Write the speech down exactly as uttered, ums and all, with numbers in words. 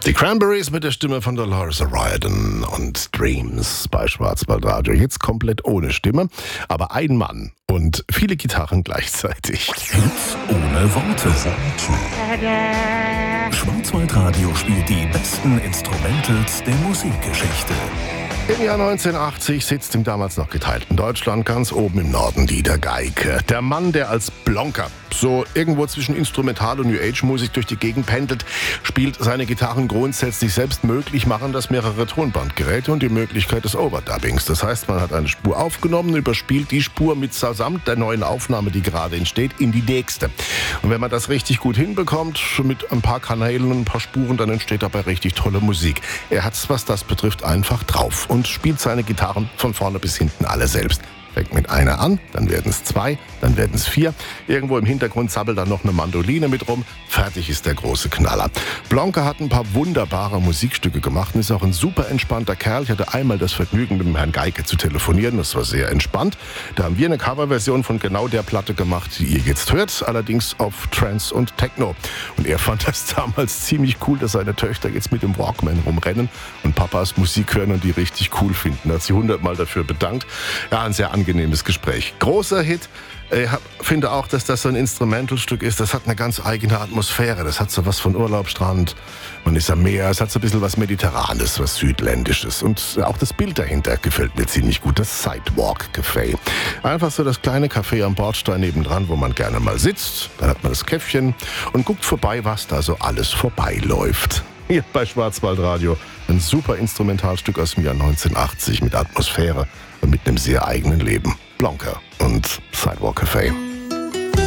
Die Cranberries mit der Stimme von Dolores O'Riordan und Dreams bei Schwarzwaldradio. Jetzt komplett ohne Stimme, aber ein Mann und viele Gitarren gleichzeitig. Hits ohne Worte. Schwarzwaldradio spielt die besten Instrumentals der Musikgeschichte. Im Jahr neunzehnhundertachtzig sitzt im damals noch geteilten Deutschland ganz oben im Norden Dieter Geike. Der Mann, der als Blonker so irgendwo zwischen Instrumental- und New-Age-Musik durch die Gegend pendelt, spielt seine Gitarren grundsätzlich selbst möglich, machen das mehrere Tonbandgeräte und die Möglichkeit des Overdubbings. Das heißt, man hat eine Spur aufgenommen, überspielt die Spur mit samt der neuen Aufnahme, die gerade entsteht, in die nächste. Und wenn man das richtig gut hinbekommt, mit ein paar Kanälen und ein paar Spuren, dann entsteht dabei richtig tolle Musik. Er hat es, was das betrifft, einfach drauf und spielt seine Gitarren von vorne bis hinten alle selbst. Fängt mit einer an, dann werden es zwei, dann werden es vier. Irgendwo im Hintergrund zappelt dann noch eine Mandoline mit rum. Fertig ist der große Knaller. Blonker hat ein paar wunderbare Musikstücke gemacht und ist auch ein super entspannter Kerl. Ich hatte einmal das Vergnügen, mit dem Herrn Geike zu telefonieren. Das war sehr entspannt. Da haben wir eine Coverversion von genau der Platte gemacht, die ihr jetzt hört. Allerdings auf Trance und Techno. Und er fand das damals ziemlich cool, dass seine Töchter jetzt mit dem Walkman rumrennen und Papas Musik hören und die richtig cool finden. Er hat sich hundertmal dafür bedankt. Ja, ein sehr angenehmes Gespräch. Großer Hit. Ich finde auch, dass das so ein Instrumentalstück ist. Das hat eine ganz eigene Atmosphäre. Das hat so was von Urlaubsstrand. Man ist am Meer. Es hat so ein bisschen was Mediterranes, was Südländisches. Und auch das Bild dahinter gefällt mir ziemlich gut. Das Sidewalk Café. Einfach so das kleine Café am Bordstein nebendran, wo man gerne mal sitzt. Dann hat man das Käffchen und guckt vorbei, was da so alles vorbeiläuft. Hier bei Schwarzwaldradio. Ein super Instrumentalstück aus dem Jahr neunzehnhundertachtzig mit Atmosphäre und mit einem sehr eigenen Leben. Blonker und Sidewalk Café.